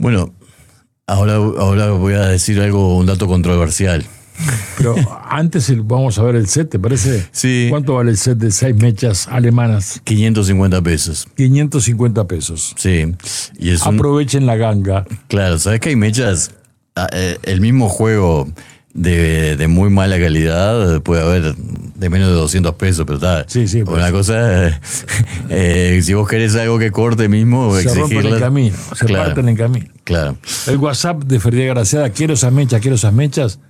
Bueno, ahora voy a decir un dato controversial. Pero antes vamos a ver el set, ¿te parece? Sí. ¿Cuánto vale el set de 6 mechas alemanas? 550 pesos. 550 pesos. Sí. Y aprovechen la ganga. Claro, ¿sabes que hay mechas? El mismo juego de muy mala calidad puede haber de menos de 200 pesos, pero está. Sí, pues. Una cosa, si vos querés algo que corte mismo, se rompen en camino, se parten en camino. Claro. El WhatsApp de Ferrería Graciada, quiero esas mechas.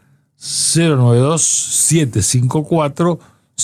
092-754-644.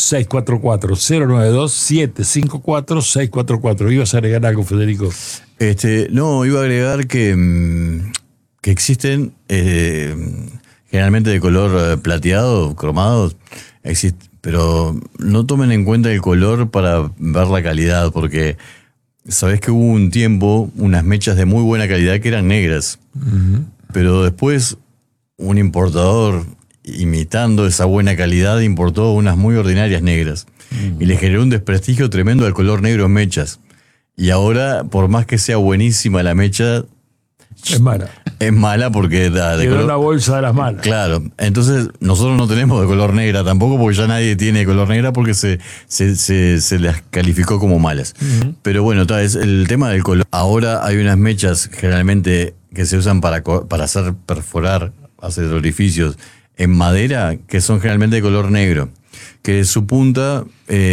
092-754-644. ¿Ibas a agregar algo, Federico? No, iba a agregar que existen, generalmente de color plateado, cromados, pero no tomen en cuenta el color para ver la calidad, porque sabés que hubo un tiempo unas mechas de muy buena calidad que eran negras, pero después un importador, imitando esa buena calidad, importó unas muy ordinarias negras y le generó un desprestigio tremendo al color negro en mechas. Y ahora, por más que sea buenísima la mecha, es mala. Es mala porque quedó en la bolsa de las malas. Claro. Entonces, nosotros no tenemos de color negra tampoco, porque ya nadie tiene de color negra porque se las calificó como malas. Pero bueno, es el tema del color. Ahora hay unas mechas generalmente que se usan para hacer hacer orificios en madera, que son generalmente de color negro, que su punta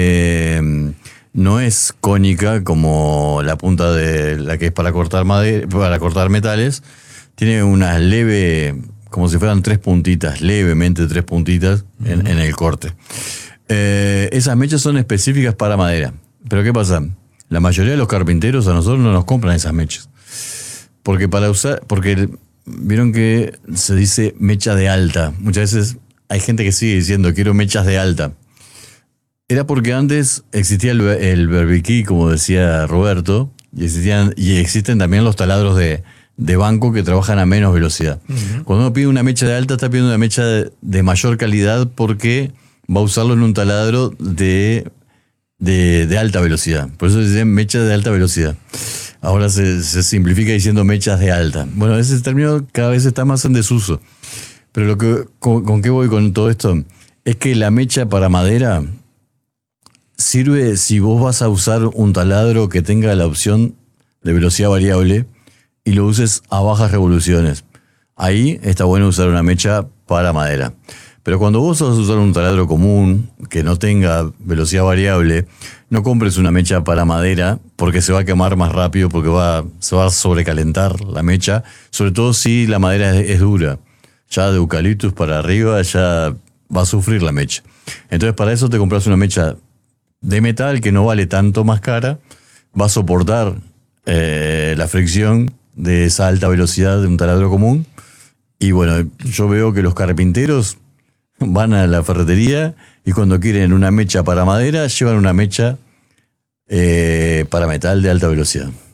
no es cónica como la punta de la que es para cortar madera, para cortar metales. Tiene una como si fueran levemente tres puntitas en el corte. Esas mechas son específicas para madera. Pero ¿qué pasa? La mayoría de los carpinteros a nosotros no nos compran esas mechas. Porque vieron que se dice mecha de alta. Muchas veces hay gente que sigue diciendo quiero mechas de alta. Era porque antes existía el berbiquí, como decía Roberto, y existen también los taladros de banco que trabajan a menos velocidad. Cuando uno pide una mecha de alta, está pidiendo una mecha de mayor calidad porque va a usarlo en un taladro de alta velocidad. Por eso se dice mecha de alta velocidad. Ahora se simplifica diciendo mechas de alta. Bueno, ese término cada vez está más en desuso. Pero ¿con qué voy con todo esto? Es que la mecha para madera sirve si vos vas a usar un taladro que tenga la opción de velocidad variable y lo uses a bajas revoluciones. Ahí está bueno usar una mecha para madera. Pero cuando vos vas a usar un taladro común que no tenga velocidad variable, no compres una mecha para madera porque se va a quemar más rápido, porque se va a sobrecalentar la mecha, sobre todo si la madera es dura. Ya de eucaliptus para arriba ya va a sufrir la mecha. Entonces para eso te compras una mecha de metal que no vale tanto más cara, va a soportar la fricción de esa alta velocidad de un taladro común. Y bueno, yo veo que los carpinteros van a la ferretería y cuando quieren una mecha para madera, llevan una mecha para metal de alta velocidad.